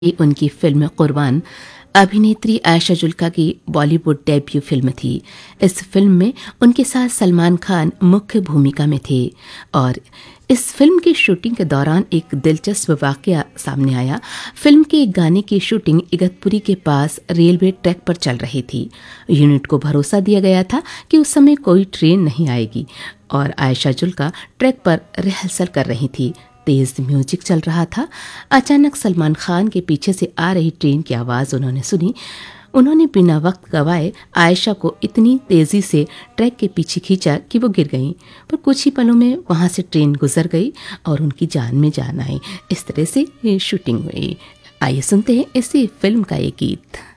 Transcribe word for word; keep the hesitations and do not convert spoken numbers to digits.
ये उनकी फिल्म कुर्बान अभिनेत्री आयशा जुल्का की बॉलीवुड डेब्यू फिल्म थी। इस फिल्म में उनके साथ सलमान खान मुख्य भूमिका में थे और इस फिल्म की शूटिंग के दौरान एक दिलचस्प वाकया सामने आया। फिल्म के एक गाने की शूटिंग इगतपुरी के पास रेलवे ट्रैक पर चल रही थी। यूनिट को भरोसा दिया गया था कि उस समय कोई ट्रेन नहीं आएगी और आयशा जुल्का ट्रैक पर रिहर्सल कर रही थी। तेज म्यूजिक चल रहा था। अचानक सलमान खान के पीछे से आ रही ट्रेन की आवाज़ उन्होंने सुनी। उन्होंने बिना वक्त गवाए आयशा को इतनी तेज़ी से ट्रैक के पीछे खींचा कि वो गिर गईं, पर कुछ ही पलों में वहाँ से ट्रेन गुजर गई और उनकी जान में जान आई। इस तरह से ये शूटिंग हुई। आइए सुनते हैं इसी फिल्म का ये गीत।